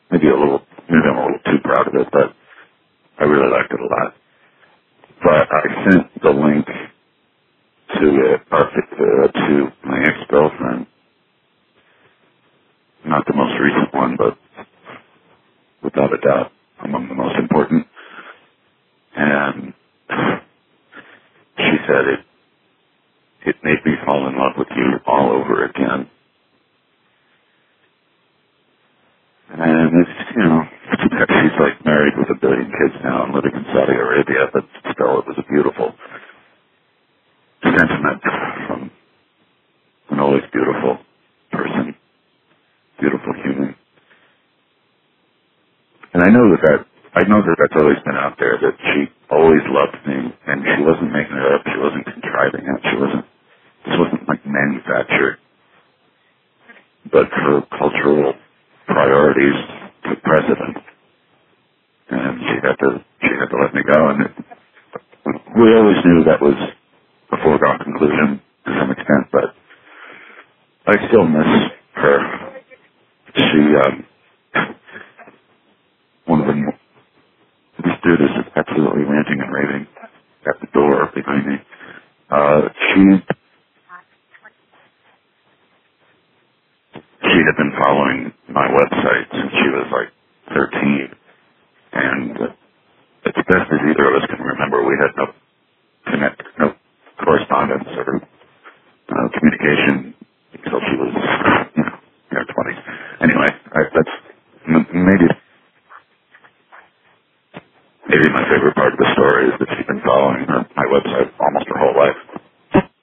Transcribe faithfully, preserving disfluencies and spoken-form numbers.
maybe a little, maybe I'm a little too proud of it, but I really liked it a lot. But I sent the link to it, uh, to my ex-girlfriend. Not the most recent one, but without a doubt among the most important. And she said it, it made me fall in love with you all over again. And it's, you know, she's like married with a billion kids now and living in Saudi Arabia, but still it was a beautiful sentiment from an always beautiful person, beautiful human. And I know that that, I know that that's always been out there, that she always loved me, and she wasn't making it up, she wasn't contriving it, she wasn't, this wasn't like manufactured, but her cultural priorities took precedent, and she had to, she had to let me go, and it, we always knew that was a foregone conclusion to some extent, but I still miss her. She, um, one of the, this dude is absolutely ranting and raving at the door behind me. Uh, she, she had been following my website since she was like thirteen, and uh, as best as either of us can remember, we had no connect, no correspondence or uh, communication until she was, you know, in her twenties. Anyway, I, that's m- maybe maybe my favorite part of the story is that she's been following her, my website almost her whole life.